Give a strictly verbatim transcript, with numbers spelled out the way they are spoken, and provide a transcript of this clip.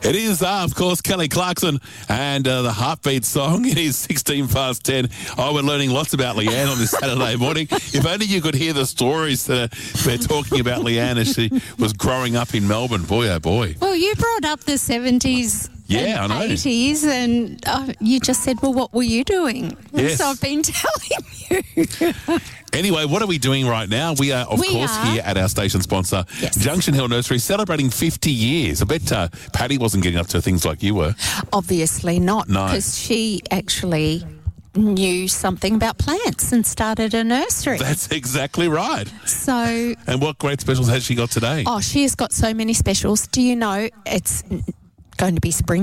It is, uh, of course, Kelly Clarkson and uh, the Heartbeat song. It is sixteen past ten. Oh, we're learning lots about Leanne on this Saturday morning. If only you could hear the stories that they're talking about Leanne as she was growing up in Melbourne. Boy, oh boy. Well, you brought up the seventies Yeah, and I know. eighties and uh, you just said, well, what were you doing? Yes. So I've been telling you. Anyway, what are we doing right now? We are, of We course, are. here at our station sponsor, Yes. Junction Hill Nursery, celebrating fifty years. I bet uh, Patty wasn't getting up to things like you were. Obviously not, No. because she actually knew something about plants and started a nursery. That's exactly right. So, And what great specials has she got today? oh, she has got so many specials. Do you know it's going to be spring